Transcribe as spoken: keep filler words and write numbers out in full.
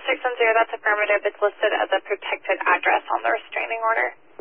six one zero, that's affirmative. It's listed as a protected address on the restraining order.